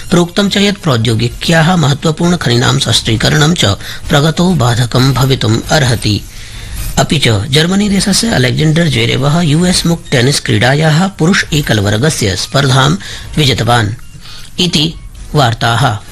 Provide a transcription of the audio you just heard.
प्रोक्तं च यत् प्रौद्योगिक्याः महत्वपूर्ण खनीनां शस्त्रीकरणं च प्रगतौ बाधकं भवितुम् अर्हति। अपि च जर्मनी देशस्य अलेक्जेंडर ज्वेरेवः यूएस मुक्त टेनिस क्रीडायाः पुरुष एकलवर्गस्य स्पर्धां विजितवान् इति वार्ताः।